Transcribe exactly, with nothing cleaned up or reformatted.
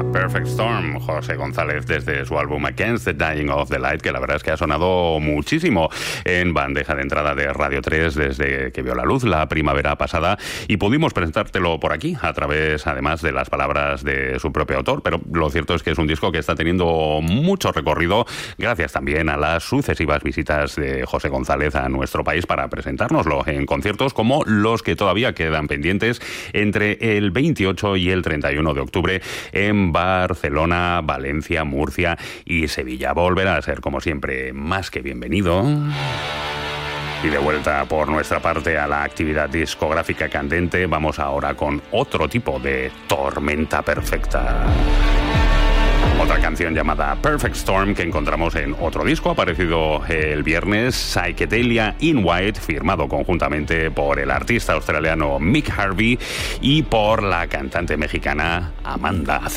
Perfect Storm, José González, desde su álbum Against the Dying of the Light, que la verdad es que ha sonado muchísimo en bandeja de entrada de Radio tres desde que vio la luz la primavera pasada, y pudimos presentártelo por aquí a través, además, de las palabras de su propio autor. Pero lo cierto es que es un disco que está teniendo mucho recorrido gracias también a las sucesivas visitas de José González a nuestro país para presentárnoslo en conciertos como los que todavía quedan pendientes entre el veintiocho y el treinta y uno de octubre en Barcelona, Valencia, Murcia y Sevilla. Volverá a ser, como siempre, más que bienvenido. Y de vuelta por nuestra parte a la actividad discográfica candente, vamos ahora con otro tipo de tormenta perfecta. Otra canción llamada Perfect Storm que encontramos en otro disco aparecido el viernes, Psychedelia in White, firmado conjuntamente por el artista australiano Mick Harvey y por la cantante mexicana Amanda Acevedo.